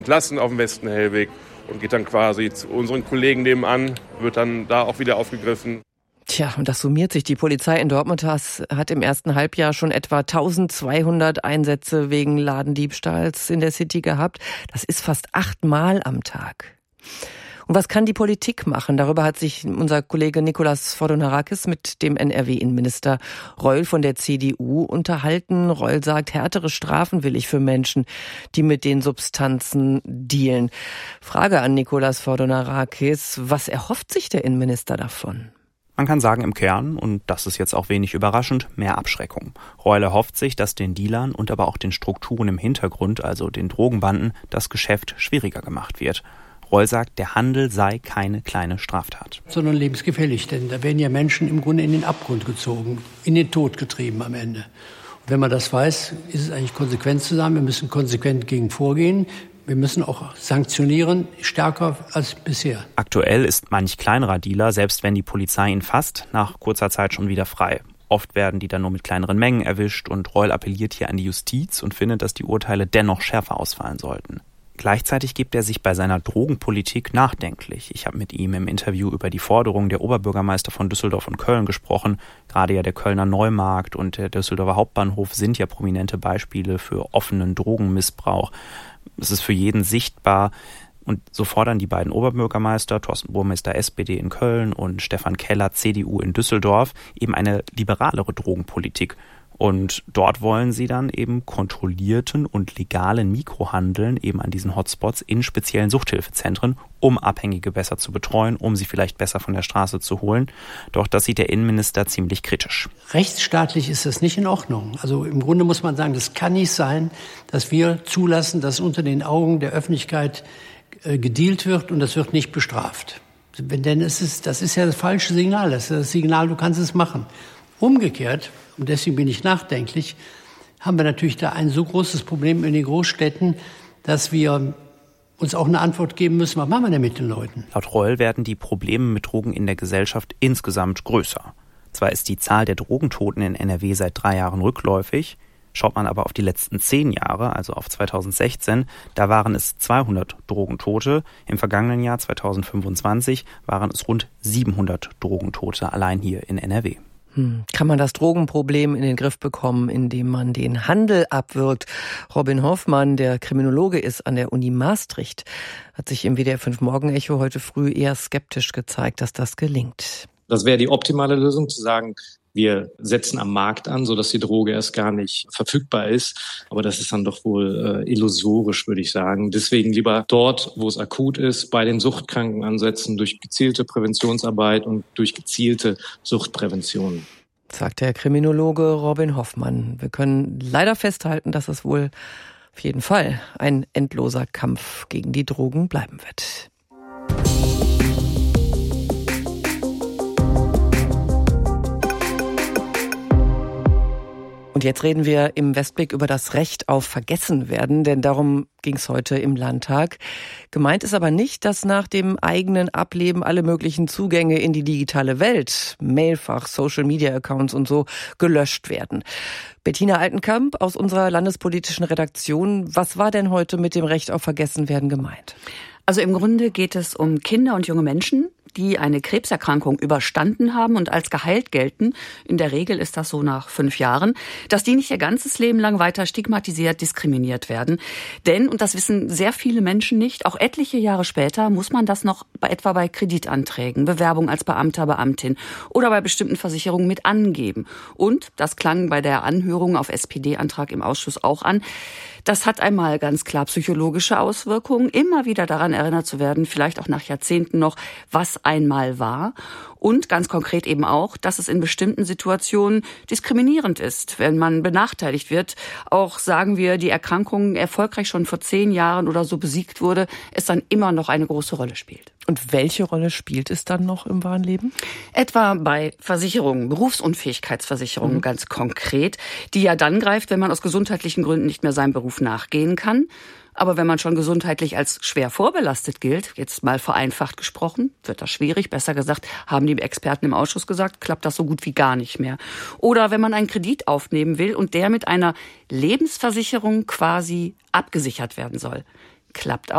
entlassen auf dem Westen-Hellweg und geht dann quasi zu unseren Kollegen nebenan, wird dann da auch wieder aufgegriffen. Tja, und das summiert sich. Die Polizei in Dortmund hat im ersten Halbjahr schon etwa 1200 Einsätze wegen Ladendiebstahls in der City gehabt. Das ist fast 8-mal am Tag. Und was kann die Politik machen? Darüber hat sich unser Kollege Nikolaus Fordonarakis mit dem NRW-Innenminister Reul von der CDU unterhalten. Reul sagt, härtere Strafen will ich für Menschen, die mit den Substanzen dealen. Frage an Nikolaus Fordonarakis, was erhofft sich der Innenminister davon? Man kann sagen im Kern, und das ist jetzt auch wenig überraschend, mehr Abschreckung. Reul erhofft sich, dass den Dealern und aber auch den Strukturen im Hintergrund, also den Drogenbanden, das Geschäft schwieriger gemacht wird. Reul sagt, der Handel sei keine kleine Straftat. Sondern lebensgefährlich, denn da werden ja Menschen im Grunde in den Abgrund gezogen, in den Tod getrieben am Ende. Und wenn man das weiß, ist es eigentlich konsequent zu sagen, wir müssen konsequent gegen vorgehen. Wir müssen auch sanktionieren, stärker als bisher. Aktuell ist manch kleinerer Dealer, selbst wenn die Polizei ihn fasst, nach kurzer Zeit schon wieder frei. Oft werden die dann nur mit kleineren Mengen erwischt und Reul appelliert hier an die Justiz und findet, dass die Urteile dennoch schärfer ausfallen sollten. Gleichzeitig gibt er sich bei seiner Drogenpolitik nachdenklich. Ich habe mit ihm im Interview über die Forderungen der Oberbürgermeister von Düsseldorf und Köln gesprochen. Gerade ja der Kölner Neumarkt und der Düsseldorfer Hauptbahnhof sind ja prominente Beispiele für offenen Drogenmissbrauch. Es ist für jeden sichtbar. Und so fordern die beiden Oberbürgermeister, Thorsten Burmeister SPD in Köln und Stefan Keller CDU in Düsseldorf, eben eine liberalere Drogenpolitik. Und dort wollen sie dann eben kontrollierten und legalen Mikrohandeln eben an diesen Hotspots in speziellen Suchthilfezentren, um Abhängige besser zu betreuen, um sie vielleicht besser von der Straße zu holen. Doch das sieht der Innenminister ziemlich kritisch. Rechtsstaatlich ist das nicht in Ordnung. Also im Grunde muss man sagen, das kann nicht sein, dass wir zulassen, dass unter den Augen der Öffentlichkeit gedealt wird und das wird nicht bestraft. Denn das ist ja das falsche Signal. Das ist das Signal, du kannst es machen. Umgekehrt, und deswegen bin ich nachdenklich, haben wir natürlich da ein so großes Problem in den Großstädten, dass wir uns auch eine Antwort geben müssen, was machen wir denn mit den Leuten? Laut Reul werden die Probleme mit Drogen in der Gesellschaft insgesamt größer. Zwar ist die Zahl der Drogentoten in NRW seit 3 Jahren rückläufig, schaut man aber auf die letzten 10 Jahre, also auf 2016, da waren es 200 Drogentote. Im vergangenen Jahr 2025 waren es rund 700 Drogentote allein hier in NRW. Kann man das Drogenproblem in den Griff bekommen, indem man den Handel abwirkt? Robin Hoffmann, der Kriminologe ist an der Uni Maastricht, hat sich im WDR 5 Morgenecho heute früh eher skeptisch gezeigt, dass das gelingt. Das wäre die optimale Lösung, zu sagen, wir setzen am Markt an, sodass die Droge erst gar nicht verfügbar ist. Aber das ist dann doch wohl illusorisch, würde ich sagen. Deswegen lieber dort, wo es akut ist, bei den Suchtkranken ansetzen, durch gezielte Präventionsarbeit und durch gezielte Suchtprävention. Sagt der Kriminologe Robin Hoffmann. Wir können leider festhalten, dass es wohl auf jeden Fall ein endloser Kampf gegen die Drogen bleiben wird. Und jetzt reden wir im Westblick über das Recht auf Vergessenwerden, denn darum ging es heute im Landtag. Gemeint ist aber nicht, dass nach dem eigenen Ableben alle möglichen Zugänge in die digitale Welt, Mailfach, Social-Media-Accounts und so, gelöscht werden. Bettina Altenkamp aus unserer landespolitischen Redaktion, was war denn heute mit dem Recht auf Vergessenwerden gemeint? Also im Grunde geht es um Kinder und junge Menschen, die eine Krebserkrankung überstanden haben und als geheilt gelten, in der Regel ist das so nach 5 Jahren, dass die nicht ihr ganzes Leben lang weiter stigmatisiert, diskriminiert werden. Denn, und das wissen sehr viele Menschen nicht, auch etliche Jahre später muss man das noch etwa bei Kreditanträgen, Bewerbung als Beamter, Beamtin oder bei bestimmten Versicherungen mit angeben. Und, das klang bei der Anhörung auf SPD-Antrag im Ausschuss auch an, das hat einmal ganz klar psychologische Auswirkungen, immer wieder daran erinnert zu werden, vielleicht auch nach Jahrzehnten noch, was einmal war. Und ganz konkret eben auch, dass es in bestimmten Situationen diskriminierend ist, wenn man benachteiligt wird. Auch sagen wir, die Erkrankung erfolgreich schon vor 10 Jahren oder so besiegt wurde, es dann immer noch eine große Rolle spielt. Und welche Rolle spielt es dann noch im wahren Leben? Etwa bei Versicherungen, Berufsunfähigkeitsversicherungen ganz konkret, die ja dann greift, wenn man aus gesundheitlichen Gründen nicht mehr seinem Beruf nachgehen kann. Aber wenn man schon gesundheitlich als schwer vorbelastet gilt, jetzt mal vereinfacht gesprochen, wird das schwierig. Besser gesagt, haben die Experten im Ausschuss gesagt, klappt das so gut wie gar nicht mehr. Oder wenn man einen Kredit aufnehmen will und der mit einer Lebensversicherung quasi abgesichert werden soll. Klappt